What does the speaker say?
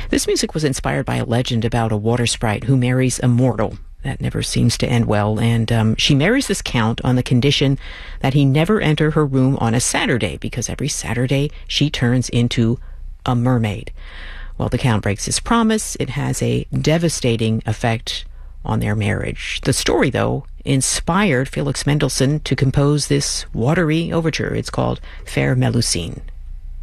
This music was inspired by a legend about a water sprite who marries a mortal. That never seems to end well, and she marries this count on the condition that he never enter her room on a Saturday, because every Saturday she turns into a mermaid. Well, the count breaks his promise. It has a devastating effect on their marriage. The story, though, inspired Felix Mendelssohn to compose this watery overture. It's called Fair Melusine.